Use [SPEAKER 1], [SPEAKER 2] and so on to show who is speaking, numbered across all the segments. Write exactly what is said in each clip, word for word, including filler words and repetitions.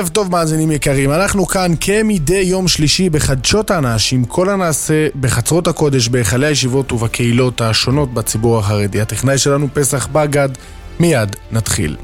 [SPEAKER 1] ערב טוב מאזינים יקרים, אנחנו כאן כמדי יום שלישי בחדשות האנש עם כל הנעשה בחצרות הקודש, בהיכלי הישיבות ובקהילות השונות בציבור החרדי. הטכנאי שלנו פסח בגד, מיד נתחיל.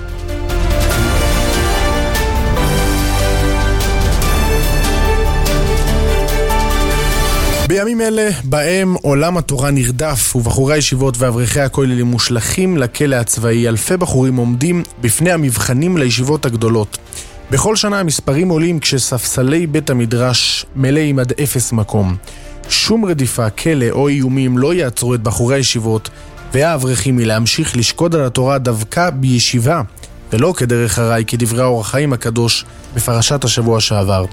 [SPEAKER 1] בימים אלה בהם עולם התורה נרדף ובחורי הישיבות ואברכי הכוללים מושלכים לכלא הצבאי, אלפי בחורים עומדים בפני המבחנים לישיבות הגדולות. בכל שנה המספרים עולים כשספסלי בית המדרש מלאים עד אפס מקום. שום רדיפה, כלא או איומים לא יעצרו את בחורי הישיבות והאברכים מלהמשיך לשקוד על התורה דווקא בישיבה, ולא כדרך הרי כדברי האור החיים הקדוש בפרשת השבוע שעבר.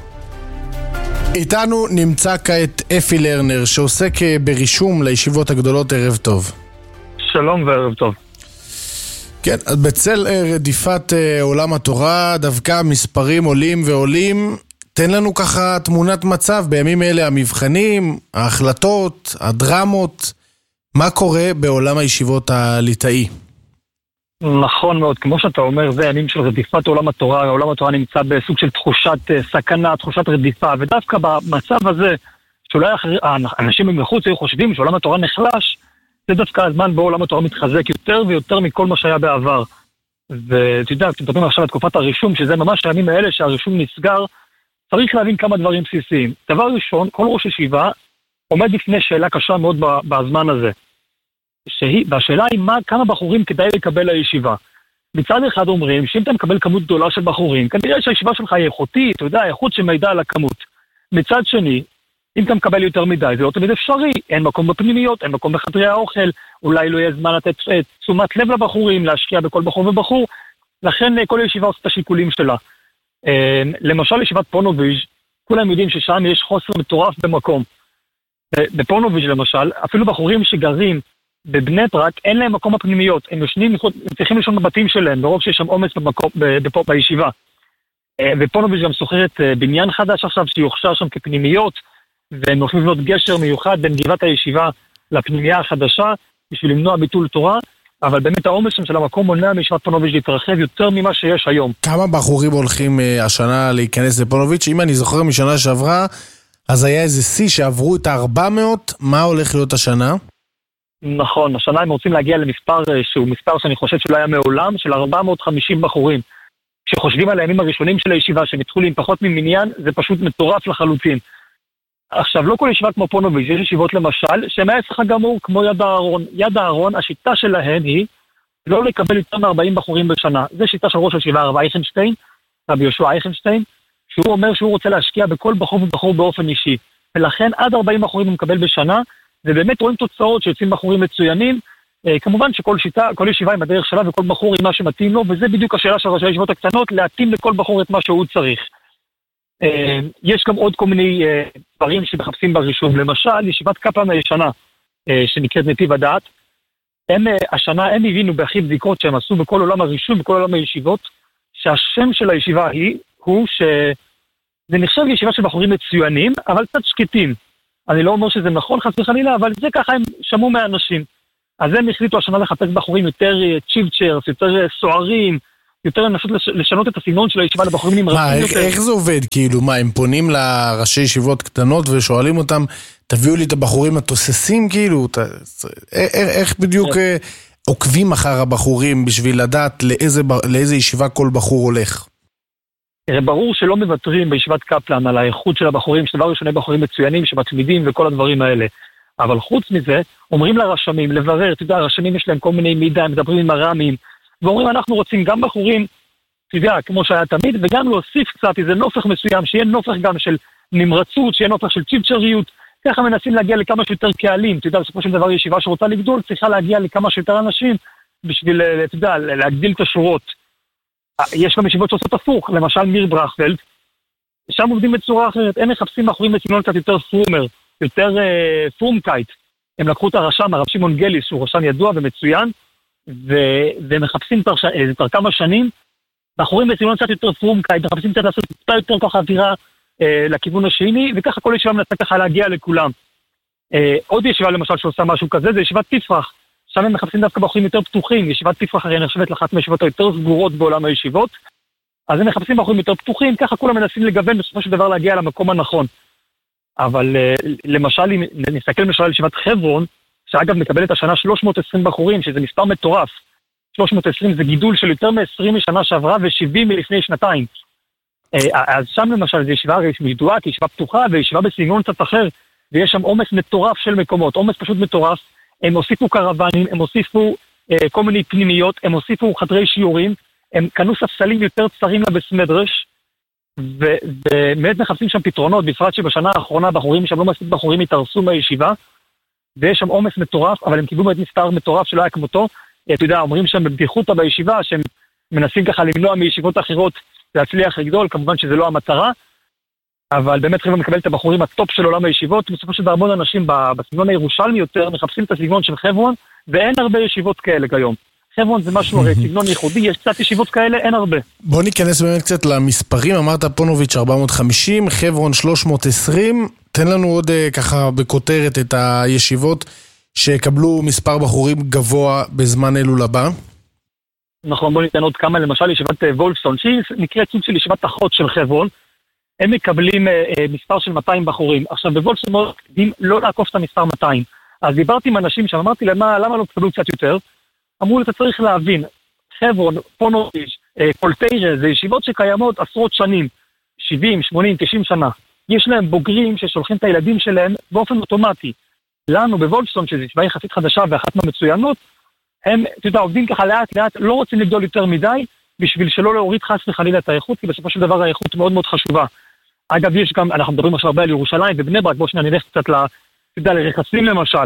[SPEAKER 1] איתנו נמצא כעת אפי לרנר שעוסק ברישום לישיבות הגדולות. ערב טוב.
[SPEAKER 2] שלום וערב טוב.
[SPEAKER 1] כן, בצל רדיפת עולם התורה דווקא מספרים עולים ועולים. תן לנו ככה תמונת מצב בימים אלה, המבחנים, ההחלטות, הדרמות, מה קורה בעולם הישיבות הליטאי?
[SPEAKER 2] נכון מאוד, כמו שאתה אומר, זה ימים של רדיפת עולם התורה. עולם התורה נמצא בסוג של תחושת סכנה, תחושת רדיפה, ודווקא במצב הזה, שאולי האנשים מבחוץ היו חושבים שעולם התורה נחלש, זה דווקא הזמן בו עולם התורה מתחזק יותר ויותר מכל מה שהיה בעבר. ואתה יודע, אתם מדברים עכשיו על תקופת הרישום, שזה ממש הימים האלה שהרישום נסגר, צריך להבין כמה דברים בסיסיים. דבר ראשון, כל ראש ישיבה עומד בפני שאלה קשה מאוד בזמן הזה. שהיא, והשאלה היא מה, כמה בחורים כדאי לקבל לישיבה. מצד אחד אומרים שאם אתה מקבל כמות גדולה של בחורים, כנראה שהישיבה שלך היא איכותית, אתה יודע, איכות שמעידה על הכמות. מצד שני, אם אתה מקבל יותר מדי, זה לא תמיד אפשרי, אין מקום בפנימיות, אין מקום בחדרי האוכל, אולי לא יהיה זמן לתת תשומת לב לבחורים, להשקיע בכל בחור ובחור, לכן כל ישיבה עושה את השיקולים שלה. למשל, ישיבת פונוביז', כולם יודעים ששם יש חוסר מטורף במקום. בפונוביז' למשל, אפילו בחורים שגרים בבני ברק, אין להם מקום בפנימיות, הם יושנים, הם צריכים לישון בבתים שלהם, ברוב שיש שם אומץ במקום, בפ, בישיבה. ופונוביז' גם סוחרת בניין חדש עכשיו, שיוכשר שם כפנימיות, והם הולכים לבנות גשר מיוחד בין גבעת הישיבה לפנימייה החדשה, בשביל למנוע ביטול תורה, אבל באמת האומץ שם של המקום מונע מישיבת פונוביז' להתרחב יותר ממה שיש היום.
[SPEAKER 1] כמה בחורים הולכים השנה להיכנס לפונוביז'? אם אני זוכר משנה שעברה, אז היה איזה סי שעברו את ה-ארבע מאות, מה הולך להיות השנה?
[SPEAKER 2] נכון, השנה הם רוצים להגיע למספר שהוא מספר שאני חושב שלא היה מעולם, של ארבע מאות וחמישים בחורים. כשחושבים על הימים הראשונים של הישיבה, שהם התחילו עם פחות ממניין, זה פשוט מטורף לחלוטין. עכשיו, לא כל ישיבה כמו פונוביז', יש ישיבות למשל, שהם ההפך הגמור כמו יד הארון. יד הארון, השיטה שלהן היא לא לקבל יותר מ-ארבעים בחורים בשנה. זו שיטה של ראש הישיבה הרב אייכנשטיין, רבי יהושע אייכנשטיין, שהוא אומר שהוא רוצה להשקיע בכל בחור ובחור באופן אישי. ולכן עד ארבעים בחורים הוא מקבל בשנה, ובאמת רואים תוצאות שיוצאים בחורים מצוינים. כמובן שכל שיטה, כל ישיבה עם הדרך שלה וכל בחור עם מה שמתאים לו, וזה בדיוק השאלה של ראשי הישיבות הקטנות, להתאים לכל בחור את מה שהוא צריך. יש גם עוד כל מיני דברים שמחפשים ברישום, למשל ישיבת קפלן הישנה, שנקראת נתיב הדעת. הם, השנה הם הבינו בהכי בדיקות שהם עשו בכל עולם הרישום, בכל עולם הישיבות, שהשם של הישיבה היא, הוא שזה נחשב ישיבה של בחורים מצוינים, אבל קצת שקטים. אני לא אומר שזה נכון חס וחלילה, אבל זה ככה הם שמעו מהאנשים. אז הם החליטו השנה לחפש בחורים יותר צ'יפצ'רס, יותר סוערים, יותר לנסות לשנות את הסגנון של הישיבה לבחורים נמרצים
[SPEAKER 1] יותר. מה, איך זה עובד? כאילו, מה, הם פונים לראשי ישיבות קטנות ושואלים אותם, תביאו לי את הבחורים התוססים, כאילו, איך בדיוק עוקבים אחר הבחורים בשביל לדעת לאיזה ישיבה כל בחור הולך?
[SPEAKER 2] ברור שלא מוותרים בישיבת קפלן על האיכות של הבחורים, שדבר ראשוני בחורים מצוינים שמתמידים וכל הדברים האלה. אבל חוץ מזה, אומרים לרשמים, לברר, אתה יודע, הרשמים יש להם כל מיני מידע, הם מדברים עם הרמים, ואומרים אנחנו רוצים גם בחורים, אתה יודע, כמו שהיה תמיד, וגם להוסיף קצת איזה נופך מסוים, שיהיה נופך גם של נמרצות, שיהיה נופך של צ'יפצ'ריות, ככה מנסים להגיע לכמה שיותר קהלים, אתה יודע, בסופו של דבר ישיבה שרוצה לגדול, צריכה להגיע לכמה שיותר אנשים, בשביל, אתה יודע, להגדיל את השורות. יש גם ישיבות שעושות הפוך, למשל מיר ברכפלד, שם עובדים בצורה אחרת, הם מחפשים בחורים בסגנון קצת יותר פרומר, יותר אה, פרומקייט. הם לקחו את הרשם, הרב שמעון גליס, שהוא רשם ידוע ומצוין, ו- והם מחפשים כבר ש- כמה שנים, בחורים בסגנון קצת יותר פרומקייט, מחפשים קצת לעשות קצת יותר ככה אווירה אה, לכיוון השני, וככה כל ישיבה מנסה ככה להגיע לכולם. אה, עוד ישיבה למשל שעושה משהו כזה, זה ישיבת תפרח, שם הם מחפשים דווקא בחורים יותר פתוחים, ישיבת תפרח הרי נחשבת לאחת מהישיבות היותר סגורות בעולם הישיבות, אז הם מחפשים בחורים יותר פתוחים, ככה כולם מנסים לגוון בסופו של דבר להגיע למקום הנכון. אבל למשל, אם נסתכל למשל על ישיבת חברון, שאגב מקבלת השנה שלוש מאות ועשרים בחורים, שזה מספר מטורף. שלוש מאות ועשרים זה גידול של יותר מ-עשרים משנה שעברה ו-שבעים מלפני שנתיים. אז שם למשל זה ישיבה ידועה, ישיבה פתוחה וישיבה בסגנון קצת אחר, ויש שם עומס מטורף של מקומות, עומס פשוט מטורף. הם הוסיפו קרוונים, הם הוסיפו אה, כל מיני פנימיות, הם הוסיפו חדרי שיעורים, הם קנו ספסלים יותר צרים לבסמדרש, ובאמת מחפשים שם פתרונות, בפרט שבשנה האחרונה בחורים שם לא מספיק בחורים התארסו מהישיבה, ויש שם עומס מטורף, אבל הם קיבלו באמת מספר מטורף שלא היה כמותו. אתה יודע, אומרים שם בבדיחותא בישיבה, שהם מנסים ככה למנוע מישיבות אחרות להצליח לגדול, כמובן שזה לא המטרה, אבל באמת חבר'ה מקבל את הבחורים הטופ של עולם הישיבות, בסופו של דבר המון אנשים בסגנון הירושלמי יותר מחפשים את הסגנון של חברון, ואין הרבה ישיבות כאלה כיום. חברון זה משהו הרי סגנון ייחודי, יש קצת ישיבות כאלה, אין הרבה.
[SPEAKER 1] בוא ניכנס באמת קצת למספרים, אמרת פונוביץ' ארבע מאות וחמישים, חברון שלוש מאות ועשרים, תן לנו עוד ככה בכותרת את הישיבות שקבלו מספר בחורים גבוה בזמן אלול הבא.
[SPEAKER 2] נכון, בוא ניתן עוד כמה, למשל ישיבת וולפסון, שהיא נקראת סוג של ישיבת אחות של חברון, הם מקבלים אה, מספר של מאתיים בחורים. עכשיו, בוולפסון מאוד קדים לא לעקוף את המספר מאתיים. אז דיברתי עם אנשים שם, אמרתי להם, למה לא תקבלו קצת יותר? אמרו לי, אתה צריך להבין, חברון, פונוביץ', אה, קולטיירה, זה ישיבות שקיימות עשרות שנים, שבעים, שמונים, תשעים שנה. יש להם בוגרים ששולחים את הילדים שלהם באופן אוטומטי. לנו בוולפסון, שזו ישיבה יחסית חדשה ואחת מהמצוינות, הם, אתה יודע, עובדים ככה לאט לאט, לא רוצים לגדול יותר מדי, בשביל שלא להוריד חס וחלילה את האיכות, כי בסופו של דבר האיכות מאוד מאוד חשובה. אגב, יש גם, אנחנו מדברים עכשיו הרבה על ירושלים ובני ברק, בואו שניה נלך קצת ל, אתה יודע, לרכסים למשל.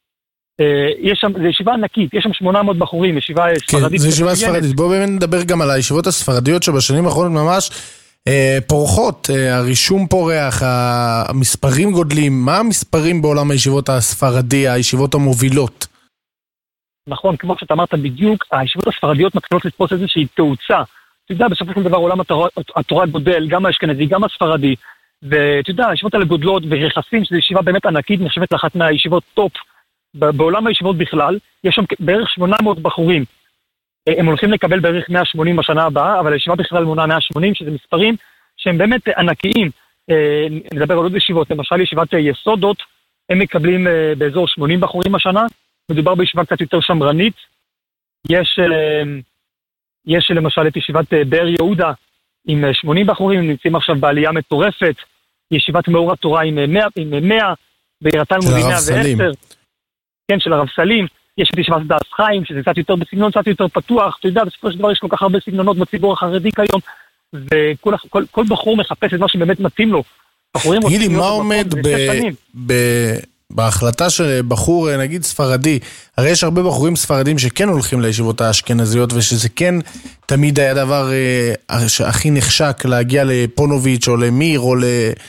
[SPEAKER 2] יש שם, זו ישיבה ענקית, יש שם שמונה מאות בחורים, ישיבה ספרדית.
[SPEAKER 1] כן, זו ישיבה ספרדית. בואו באמת נדבר גם על הישיבות הספרדיות שבשנים האחרונות ממש אה, פורחות, אה, הרישום פורח, המספרים גודלים. מה המספרים בעולם הישיבות הספרדי, הישיבות המובילות?
[SPEAKER 2] נכון, כמו שאתה אמרת בדיוק, הישיבות הספרדיות מתחילות לתפוס איזושהי תאוצה. אתה יודע, בסופו של דבר עולם התורה, התורה גודל, גם האשכנזי, גם הספרדי. ואתה יודע, הישיבות האלה גודלות ורכסים, שזו ישיבה באמת ענקית, נחשבת לאחת מהישיבות טופ בעולם הישיבות בכלל. יש שם בערך שמונה מאות בחורים. הם הולכים לקבל בערך מאה ושמונים בשנה הבאה, אבל הישיבה בכלל מונה מאה ושמונים, שזה מספרים שהם באמת ענקיים. נדבר על עוד ישיבות, למשל ישיבת יסודות, הם מקבלים באזור שמונים בחורים השנה, מדובר בישיבה קצת יותר שמרנית. יש, יש למשל את ישיבת באר יהודה עם שמונים בחורים, נמצאים עכשיו בעלייה מטורפת. ישיבת מאור התורה עם מאה, עם מאה, בירתן מולי מאה ועשר. כן, של הרב סלים. יש את ישיבת דעת חיים, שזה קצת יותר בסגנון, קצת יותר פתוח. אתה יודע, בסופו של דבר יש כל כך הרבה סגנונות בציבור החרדי כיום, וכל כל, כל בחור מחפש את מה שבאמת מתאים לו.
[SPEAKER 1] תגידי, מה עומד ב... ב... בהחלטה של בחור, נגיד ספרדי, הרי יש הרבה בחורים ספרדים שכן הולכים לישיבות האשכנזיות, ושזה כן תמיד היה דבר שהכי נחשק להגיע לפונוביץ' או למיר או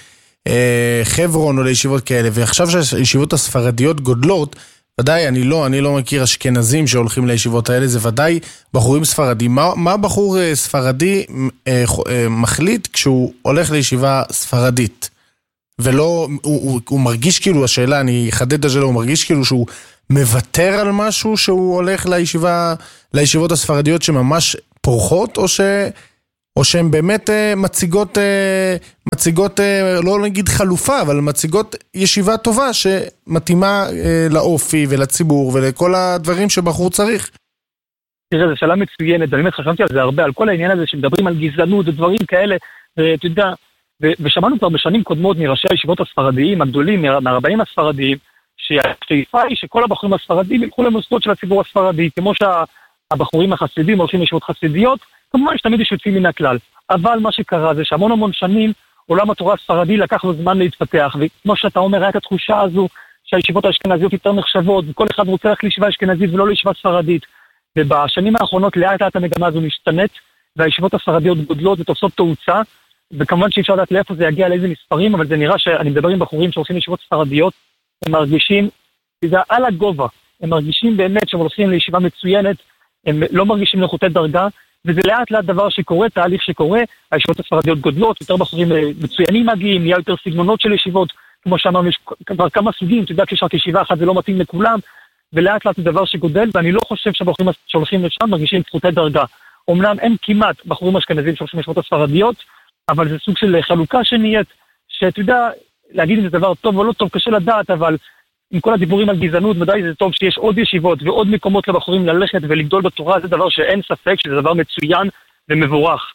[SPEAKER 1] לחברון או לישיבות כאלה, ועכשיו שהישיבות הספרדיות גודלות, ודאי אני לא, אני לא מכיר אשכנזים שהולכים לישיבות האלה, זה ודאי בחורים ספרדים. מה, מה בחור ספרדי מחליט כשהוא הולך לישיבה ספרדית? ולא, הוא, הוא, הוא מרגיש כאילו, השאלה, אני אחדד את השאלה, הוא מרגיש כאילו שהוא מוותר על משהו שהוא הולך לישיבה, לישיבות הספרדיות שממש פורחות, או ש, או שהן באמת מציגות, מציגות, לא נגיד חלופה, אבל מציגות ישיבה טובה שמתאימה לאופי ולציבור ולכל הדברים שבחור צריך.
[SPEAKER 2] תראה, זו שאלה מצוינת, באמת חשבתי על זה הרבה, על כל העניין הזה שמדברים על גזענות ודברים כאלה, ואתה יודע, ושמענו כבר בשנים קודמות מראשי הישיבות הספרדיים הגדולים, מהרבנים הספרדיים, שהשאיפה היא שכל הבחורים הספרדים ילכו למוסדות של הציבור הספרדי, כמו שהבחורים החסידים הולכים לישיבות חסידיות, כמובן שתמיד יש יוצאים מן הכלל. אבל מה שקרה זה שהמון המון שנים עולם התורה הספרדי לקח לו זמן להתפתח, וכמו שאתה אומר, רק התחושה הזו שהישיבות האשכנזיות יותר נחשבות, וכל אחד רוצה רק לישיבה אשכנזית ולא לישיבה ספרדית. ובשנים האחרונות לאט לאט המגמה הזו משתנית, והישיבות הספרדיות גודלות ותופסות תאוצה, וכמובן שאי אפשר לדעת לאיפה זה יגיע, לאיזה מספרים, אבל זה נראה שאני מדבר עם בחורים שהולכים לישיבות ספרדיות, הם מרגישים, זה על הגובה, הם מרגישים באמת שהם הולכים לישיבה מצוינת, הם לא מרגישים לחוטי דרגה, וזה לאט לאט דבר שקורה, תהליך שקורה, הישיבות הספרדיות גודלות, יותר בחורים מצוינים מגיעים, נהיה יותר סגנונות של ישיבות, כמו שאמרנו, יש כבר כמה סוגים, אתה יודע, כשיש רק ישיבה אחת זה לא מתאים לכולם, ולאט לאט זה דבר שגודל, ואני לא חושב שהבחורים שהולכים לשם מרגישים חוטי דרגה. אומנם אין כמעט בחורים אשכנזים שהולכים לישיבות הספרדיות, אבל זה סוג של חלוקה שנהיית, שאתה יודע, להגיד אם זה דבר טוב או לא טוב, קשה לדעת, אבל עם כל הדיבורים על גזענות, ודאי זה טוב שיש עוד ישיבות ועוד מקומות לבחורים ללכת ולגדול בתורה, זה דבר שאין ספק, שזה דבר מצוין ומבורך.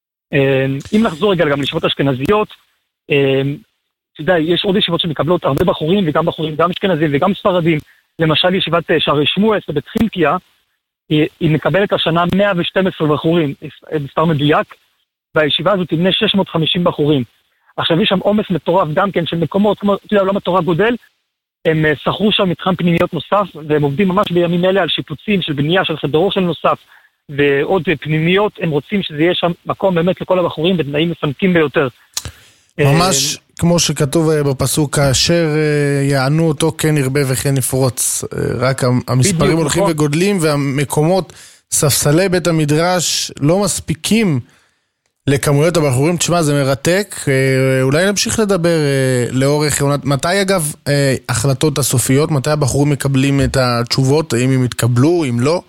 [SPEAKER 2] אם נחזור רגע גם לישיבות אשכנזיות, אתה יודע, יש עוד ישיבות שמקבלות הרבה בחורים, וגם בחורים, גם אשכנזים וגם ספרדים, למשל ישיבת שערי שמואל בבית חלקיה, היא, היא מקבלת השנה מאה ושתים עשרה בחורים, מספר מדויק, והישיבה הזאת תמנה שש מאות וחמישים בחורים. עכשיו יש שם עומס מטורף גם כן של מקומות, כמו, אתה יודע, עולם התורה גודל, הם שכרו שם מתחם פנימיות נוסף, והם עובדים ממש בימים אלה על שיפוצים של בנייה של חדר אוכל נוסף, ועוד פנימיות, הם רוצים שזה יהיה שם מקום באמת לכל הבחורים בתנאים מפנקים ביותר.
[SPEAKER 1] ממש כמו שכתוב בפסוק, כאשר יענו אותו כן ירבה וכן יפרוץ. רק המספרים הולכים וגודלים, והמקומות, ספסלי בית המדרש לא מספיקים לכמויות הבחורים. תשמע, זה מרתק. אולי נמשיך לדבר לאורך עונת. מתי אגב החלטות הסופיות? מתי הבחורים מקבלים את התשובות? האם הם יתקבלו, אם לא?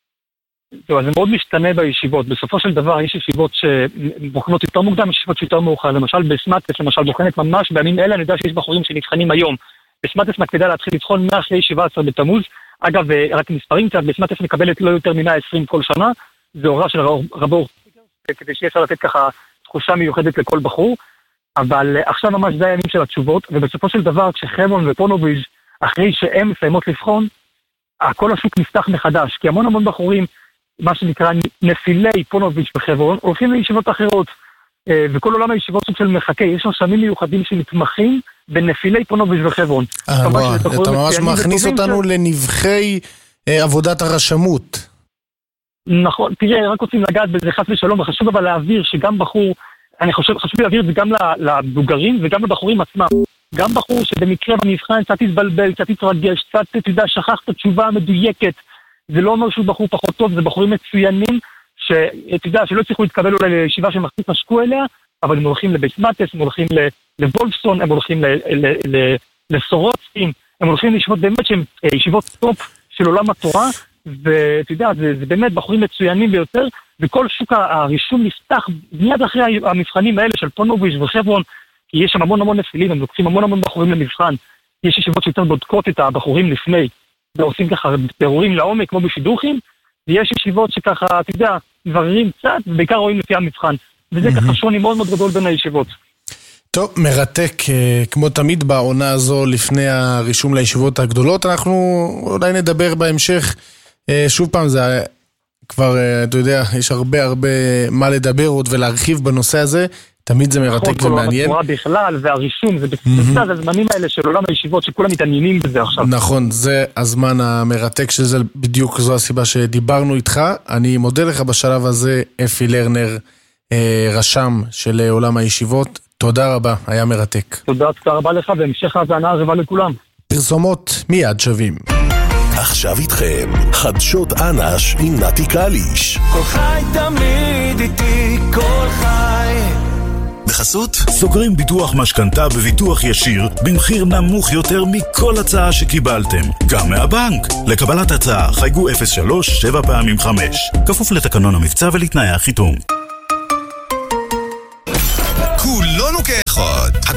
[SPEAKER 2] טוב, אז זה מאוד משתנה בישיבות. בסופו של דבר יש ישיבות שבוחנות יותר מוקדם, יש ישיבות שיותר מאוחר. למשל בסמטס, למשל בוחנת ממש בימים אלה, אני יודע שיש בחורים שנבחנים היום. בסמטס מקפידה להתחיל לבחון מאחרי שבעה עשר בתמוז. אגב, רק מספרים קצת, בסמטס מקבלת לא יותר מ-מאה ועשרים כל שנה. זה הוראה של רבו, כדי שיהיה אפשר לתת ככה תחושה מיוחדת לכל בחור. אבל עכשיו ממש זה הימים של התשובות, ובסופו של דבר, כשחברון ופונוביז' אחרי שהם מסיימות לבחון, כל השוק נפתח מחדש, כי המון המון בחורים, מה שנקרא נפילי פונוביץ' בחברון, הולכים לישיבות אחרות, וכל עולם הישיבות סוג של מחכה, יש רשמים מיוחדים שמתמחים בנפילי פונוביץ' בחברון.
[SPEAKER 1] אתה ממש מכניס אותנו לנבחי עבודת הרשמות.
[SPEAKER 2] נכון, תראה, רק רוצים לגעת בזה חס ושלום, וחשוב אבל להעביר שגם בחור, אני חושב, חשוב להעביר את זה גם לבוגרים וגם לבחורים עצמם. גם בחור שבמקרה במבחן קצת יתבלבל, קצת יתרגש, קצת, אתה יודע, שכח את התשובה המדויקת, זה לא אומר שהוא בחור פחות טוב, זה בחורים מצוינים, שאתה יודע, שלא צריכו להתקבל אולי לישיבה שמחצית משקו אליה, אבל הם הולכים לבית מטס, הם הולכים לוולפסון, הם הולכים לסורוצקים, הם הולכים לישיבות באמת שהן ישיבות טופ של עולם התורה, ואתה יודע, זה, זה באמת בחורים מצוינים ביותר, וכל שוק הרישום נפתח מיד אחרי המבחנים האלה של פונוביץ' וחברון, כי יש שם המון המון נפילים, הם לוקחים המון המון בחורים למבחן, יש ישיבות שיותר בודקות את הבחורים לפני, ועושים ככה פירורים לעומק כמו בשידוכים, ויש ישיבות שככה, אתה יודע, מבררים קצת, ובעיקר רואים לפי המבחן, וזה mm-hmm. ככה שוני מאוד מאוד גדול בין הישיבות.
[SPEAKER 1] טוב, מרתק, כמו תמיד בעונה הזו לפני הרישום לישיבות הגדולות, אנחנו אולי נדבר בהמשך, שוב פעם זה כבר, אתה יודע, יש הרבה הרבה מה לדבר עוד ולהרחיב בנושא הזה, תמיד זה מרתק ומעניין.
[SPEAKER 2] התורה בכלל והרישום, זה בסדר, זה הזמנים האלה של עולם הישיבות שכולם מתעניינים בזה עכשיו.
[SPEAKER 1] נכון, זה הזמן המרתק שזה בדיוק זו הסיבה שדיברנו איתך. אני מודה לך בשלב הזה, אפי לרנר, רשם של עולם הישיבות. תודה רבה, היה מרתק.
[SPEAKER 2] תודה, תודה רבה לך, והמשך ההזנה הרבה לכולם.
[SPEAKER 1] פרסומות מיד שווים.
[SPEAKER 3] עכשיו איתכם, חדשות אנש עם נתי קליש.
[SPEAKER 4] כל חי תמיד איתי, כל חי.
[SPEAKER 3] בחסות?
[SPEAKER 5] סוגרים ביטוח משכנתה בביטוח ישיר במחיר נמוך יותר מכל הצעה שקיבלתם, גם מהבנק. לקבלת הצעה חייגו אפס שלוש שבע פעמים חמש, כפוף לתקנון המבצע ולתנאי החיתום.
[SPEAKER 3] כולנו כאחד.